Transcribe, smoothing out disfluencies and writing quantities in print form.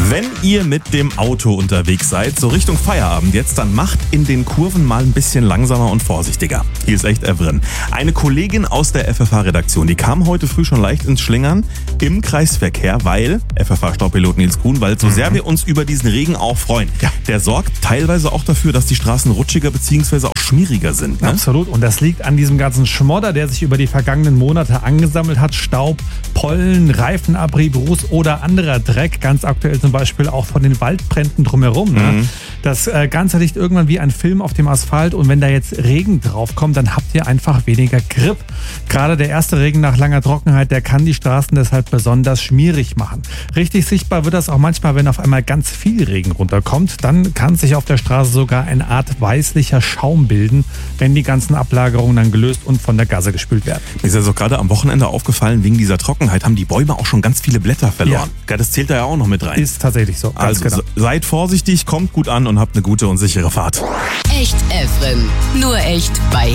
Wenn ihr mit dem Auto unterwegs seid, so Richtung Feierabend jetzt, dann macht in den Kurven mal ein bisschen langsamer und vorsichtiger. Hier ist echt Evren. Eine Kollegin aus der FFH-Redaktion, die kam heute früh schon leicht ins Schlingern im Kreisverkehr, weil, FFH-Staubpilot Nils Kuhn, weil so sehr wir uns über diesen Regen auch freuen, der sorgt teilweise auch dafür, dass die Straßen rutschiger bzw. auch schmieriger sind. Ne? Absolut. Und das liegt an diesem ganzen Schmodder, der sich über die vergangenen Monate angesammelt hat. Staub, Pollen, Reifenabrieb, Ruß oder anderer Dreck. Ganz aktuell zum Beispiel auch von den Waldbränden drumherum. Ne? Das Ganze liegt irgendwann wie ein Film auf dem Asphalt. Und wenn da jetzt Regen drauf kommt, dann habt ihr einfach weniger Grip. Gerade der erste Regen nach langer Trockenheit, der kann die Straßen deshalb besonders schmierig machen. Richtig sichtbar wird das auch manchmal, wenn auf einmal ganz viel Regen runterkommt. Dann kann sich auf der Straße sogar eine Art weißlicher Schaum bilden, wenn die ganzen Ablagerungen dann gelöst und von der Gasse gespült werden. Mir ist ja so gerade am Wochenende aufgefallen, wegen dieser Trockenheit haben die Bäume auch schon ganz viele Blätter verloren. Ja. Das zählt da ja auch noch mit rein. Ist tatsächlich so. Also genau. Seid vorsichtig, kommt gut an und habt eine gute und sichere Fahrt. Echt Evren. Nur echt bei